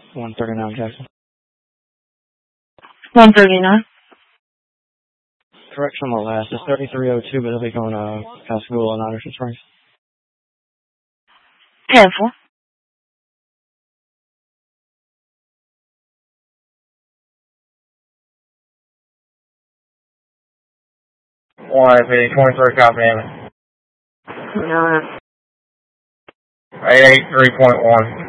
139 Jackson. 139. Correction on the last. It's 3302, but they'll be going to Pascagoula and Anderson Springs. 10-4. YFA 23 copy in. 88.3.1.